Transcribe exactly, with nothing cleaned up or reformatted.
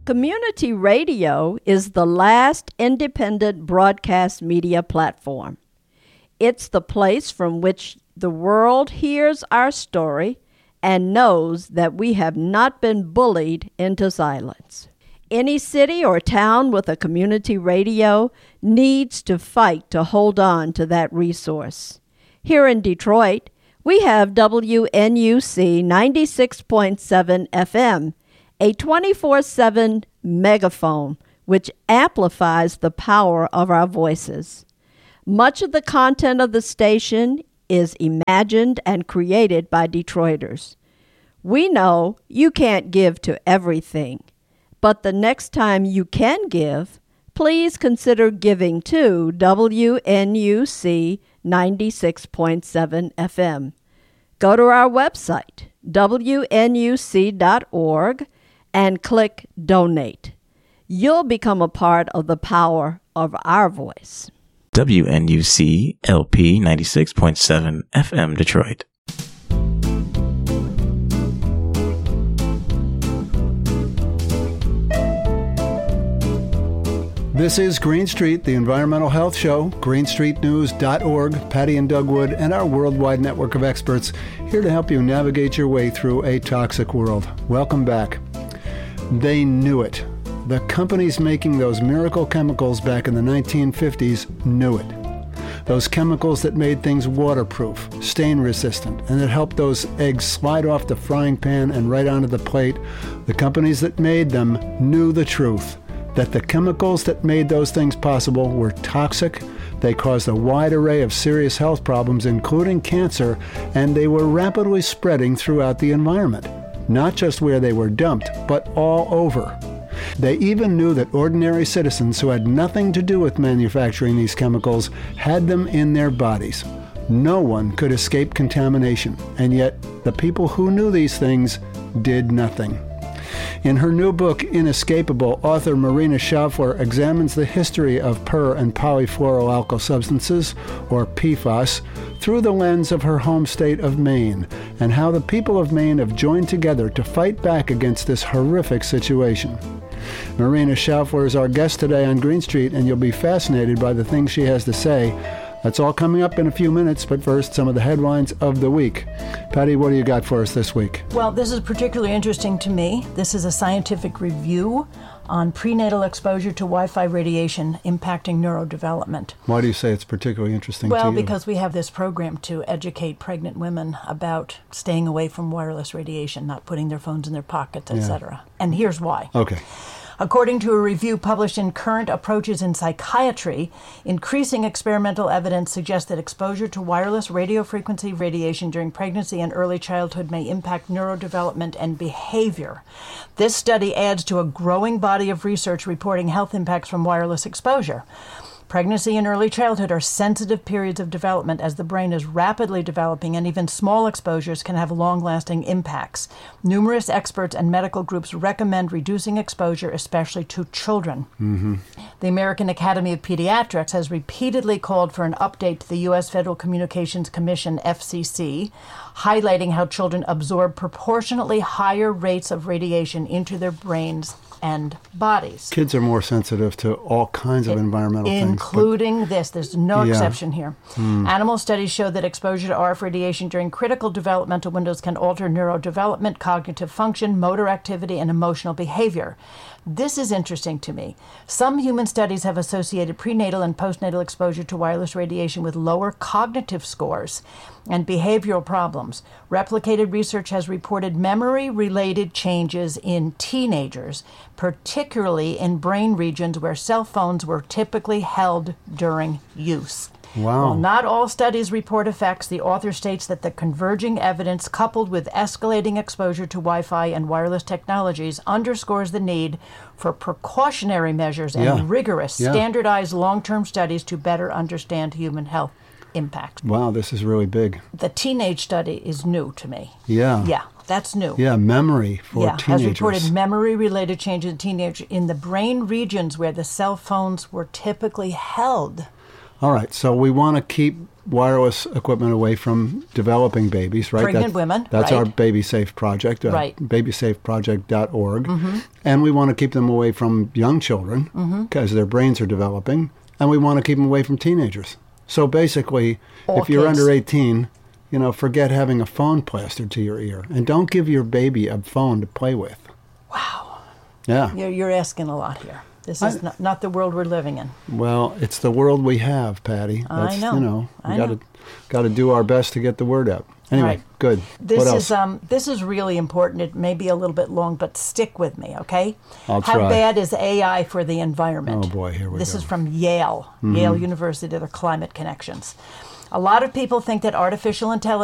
Community radio is the last independent broadcast media platform. It's the place from which the world hears our story and knows that we have not been bullied into silence. Any city or town with a community radio needs to fight to hold on to that resource. Here in Detroit, we have W N U C ninety-six point seven F M, a twenty-four seven megaphone which amplifies the power of our voices. Much of the content of the station is imagined and created by Detroiters. We know you can't give to everything, but the next time you can give, please consider giving to W N U C ninety-six point seven F M. Go to our website, W N U C dot org, and click Donate. You'll become a part of the power of our voice. W N U C L P ninety-six point seven F M Detroit. This is Green Street, the Environmental Health Show, green street news dot org, Patty and Doug Wood, and our worldwide network of experts here to help you navigate your way through a toxic world. Welcome back. They knew it. The companies making those miracle chemicals back in the nineteen fifties knew it. Those chemicals that made things waterproof, stain resistant, and that helped those eggs slide off the frying pan and right onto the plate, the companies that made them knew the truth. That the chemicals that made those things possible were toxic, they caused a wide array of serious health problems, including cancer, and they were rapidly spreading throughout the environment. Not just where they were dumped, but all over. They even knew that ordinary citizens who had nothing to do with manufacturing these chemicals had them in their bodies. No one could escape contamination, and yet the people who knew these things did nothing. In her new book, Inescapable, author Marina Schaufler examines the history of per- and polyfluoroalkyl substances, or P FAS, through the lens of her home state of Maine, and how the people of Maine have joined together to fight back against this horrific situation. Marina Schaufler is our guest today on Green Street, and you'll be fascinated by the things she has to say. That's all coming up in a few minutes, but first, some of the headlines of the week. Patty, what do you got for us this week? Well, this is particularly interesting to me. This is a scientific review on prenatal exposure to Wi-Fi radiation impacting neurodevelopment. Why do you say it's particularly interesting well, to you? Well, because we have this program to educate pregnant women about staying away from wireless radiation, not putting their phones in their pockets, et cetera. Yeah. And here's why. Okay. According to a review published in Current Approaches in Psychiatry, increasing experimental evidence suggests that exposure to wireless radiofrequency radiation during pregnancy and early childhood may impact neurodevelopment and behavior. This study adds to a growing body of research reporting health impacts from wireless exposure. Pregnancy and early childhood are sensitive periods of development as the brain is rapidly developing, and even small exposures can have long-lasting impacts. Numerous experts and medical groups recommend reducing exposure, especially to children. Mm-hmm. The American Academy of Pediatrics has repeatedly called for an update to the U S Federal Communications Commission, F C C, highlighting how children absorb proportionately higher rates of radiation into their brains and bodies. Kids are more sensitive to all kinds of it, environmental including things. Including this. There's no yeah. exception here. Mm. Animal studies show that exposure to R F radiation during critical developmental windows can alter neurodevelopment, cognitive function, motor activity, and emotional behavior. This is interesting to me. Some human studies have associated prenatal and postnatal exposure to wireless radiation with lower cognitive scores and behavioral problems. Replicated research has reported memory-related changes in teenagers, particularly in brain regions where cell phones were typically held during use. Wow. While not all studies report effects, the author states that the converging evidence coupled with escalating exposure to Wi-Fi and wireless technologies underscores the need for precautionary measures and yeah. rigorous, yeah. standardized long-term studies to better understand human health impacts. Wow, this is really big. The teenage study is new to me. Yeah. Yeah, that's new. Yeah, memory for yeah, teenagers. has reported memory-related changes in teenagers in the brain regions where the cell phones were typically held. All right, so we want to keep wireless equipment away from developing babies, right? Pregnant That- women, That's right. our Baby Safe project, uh, Right. baby safe project dot org. Mm-hmm. And we want to keep them away from young children because their brains are developing. And we want to keep them away from teenagers. So basically, All if you're kids. under eighteen, you know, forget having a phone plastered to your ear. And don't give your baby a phone to play with. Wow. Yeah. You're, you're asking a lot here. This is I- not, not the world we're living in. Well, it's the world we have, Patty. I That's, know. You know, we I got know. to got to do our best to get the word out. Anyway, Right. good. This what else? is um this is really important. It may be a little bit long, but stick with me, okay? I'll How try. bad is A I for the environment? Oh, boy, here we This go. is from Yale, Yale University, their Climate Connections. A lot of people think that artificial intelligence